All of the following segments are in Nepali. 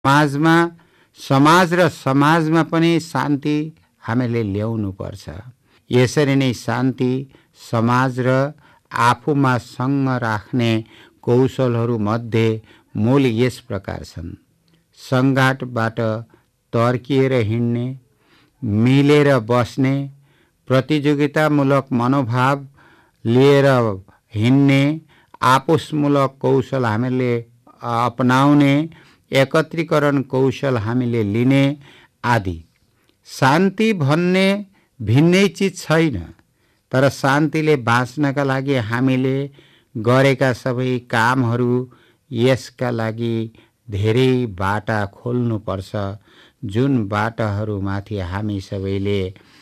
समाजमा समाज र समाजमा पनि शान्ति हामीले ल्याउनु पर्छ। यसरी नै शान्ति समाज र आफूमा सँग राख्ने कौशलहरू मध्ये मूल यस प्रकार छन्: सङ्घाटबाट तर्किएर हिँड्ने, मिलेर बस्ने, प्रतियोगितामूलक मनोभाव लिएर हिँड्ने, आपसमूलक कौशल हामीले अपनाउने, एकत्रीकरण कौशल हामीले लिने आदि। शान्ति भन्ने भिन्नै चिज छैन, तर शान्तिले बाँच्नका लागि हामीले गरेका सबै कामहरू यसका लागि धेरै बाटा खोल्नुपर्छ, जुन बाटाहरूमाथि हामी सबैले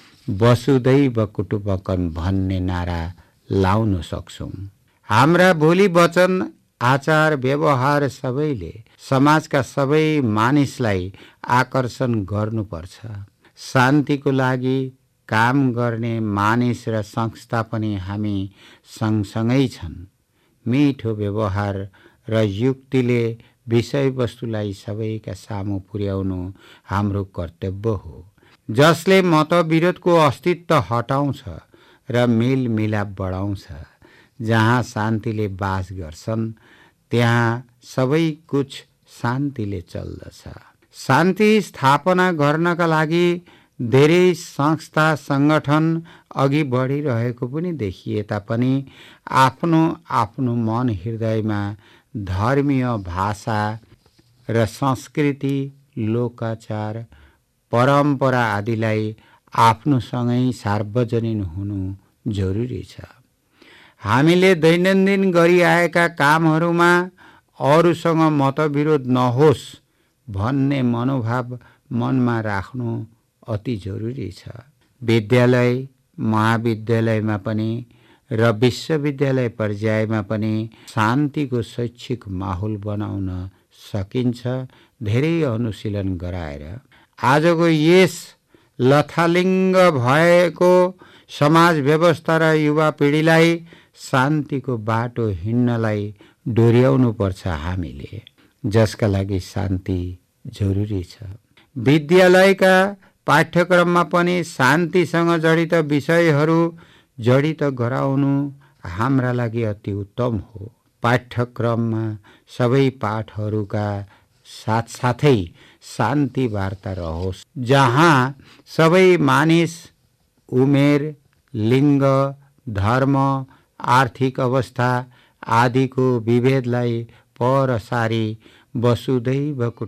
वसुधैव कुटुम्बकम भन्ने नारा लाउन सक्छौं। हाम्रा बोली वचन आचार व्यवहार सबैले समाजका सबै मानिसलाई आकर्षण गर्नुपर्छ। शान्तिको लागि काम गर्ने मानिस र संस्था पनि हामी सँगसँगै छन्। मिठो व्यवहार र युक्तिले विषयवस्तुलाई सबैका सामु पुर्याउनु हाम्रो कर्तव्य हो, जसले मतविरोधको अस्तित्व हटाउँछ र मेलमिलाप बढाउँछ। जहाँ शान्तिले बास गर्छन् त्यहाँ सबै कुछ शान्तिले चल्दछ। शान्ति स्थापना गर्नका लागि धेरै संस्था संगठन अघि बढिरहेको पनि देखिए तापनि आफ्नो आफ्नो मन हृदयमा धर्मीय भाषा र संस्कृति, लोकाचार, परम्परा आदिलाई आफ्नोसँगै सार्वजनिक हुनु जरुरी छ। हामीले दैनन्दिन गरिआएका कामहरूमा अरूसँग मतविरोध नहोस् भन्ने मनोभाव मनमा राख्नु अति जरुरी छ। विद्यालय, महाविद्यालयमा पनि र विश्वविद्यालय पर्यायमा पनि शान्तिको शैक्षिक माहौल बनाउन सकिन्छ, धेरै अनुशीलन गराएर। आजको यस लथालिङ्ग भएको समाज व्यवस्था र युवा पिँढीलाई शान्तिको बाटो हिँड्नलाई डोर्याउनु पर्छ हामीले, जसका लागि शान्ति जरुरी छ। विद्यालयका पाठ्यक्रममा पनि शान्तिसँग जडित विषयहरू जडित गराउनु हाम्रा लागि अति उत्तम हो। पाठ्यक्रममा सबै पाठहरूका साथसाथै शान्ति वार्ता रहोस्, जहाँ सबै मानिस उमेर, लिङ्ग, धर्म, आर्थिक अवस्था आदिको विभेदलाई पर सारी वसुधैव